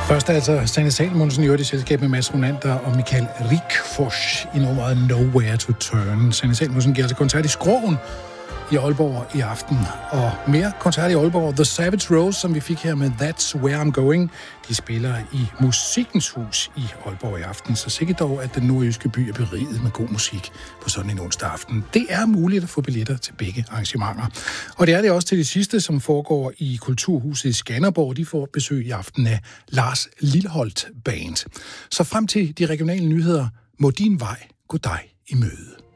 Først er altså Sanne Salomonsen i selskab med Mads Ronander og Michael Rickfors i nummeret Nowhere to Turn. Sanne Salomonsen giver altså koncert i Skroen i Aalborg i aften. Og mere koncert i Aalborg. The Savage Rose, som vi fik her med That's Where I'm Going, de spiller i Musikkens Hus i Aalborg i aften. Så sikkert dog, at den nordjyske by er beriget med god musik på sådan en onsdag aften. Det er muligt at få billetter til begge arrangementer. Og det er det også til det sidste, som foregår i Kulturhuset i Skanderborg. De får besøg i aften af Lars Lilholt Band. Så frem til de regionale nyheder må din vej gå dig i møde.